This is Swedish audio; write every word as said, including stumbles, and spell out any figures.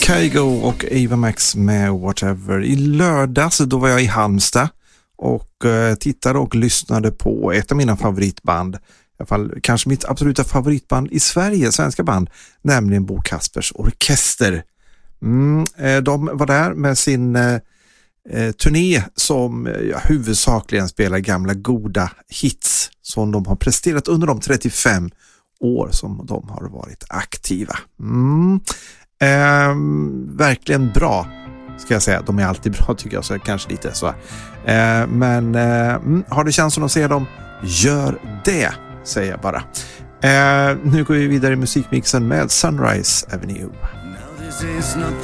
Kygo och Ava Max med Whatever. I lördags då var jag i Halmstad och eh, tittade och lyssnade på ett av mina favoritband. I alla fall kanske mitt absoluta favoritband i Sverige, svenska band, nämligen Bo Kaspers Orkester. Mm, eh, de var där med sin eh, turné som ja, huvudsakligen spelar gamla goda hits som de har presterat under de trettiofem år som de har varit aktiva. Mm. Eh, verkligen bra ska jag säga. De är alltid bra tycker jag, så kanske lite så. Eh, men eh, har det känts som att se dem, gör det, säger jag bara. Eh, nu går vi vidare i musikmixen med Sunrise Avenue. Now this is not